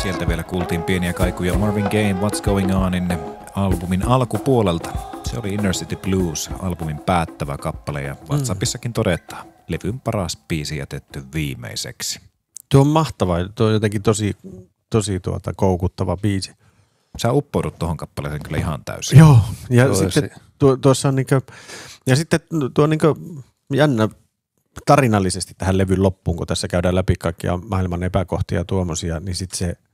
Sieltä vielä kuultiin pieniä kaikuja Marvin Gaye, What's Going Onin albumin alkupuolelta. Se oli Inner City Blues, albumin päättävä kappale ja WhatsAppissakin todetaan. Levyn paras biisi jätetty viimeiseksi. Tuo on mahtava, tuo on jotenkin tosi koukuttava biisi. Sä uppoudut tuohon kappaleeseen kyllä ihan täysin. Joo, ja sitten tuossa on niinku, ja sitten tuo niinku jännä tarinallisesti tähän levyn loppuun, kun tässä käydään läpi kaikkia maailman epäkohtia ja tuommoisia, niin sitten se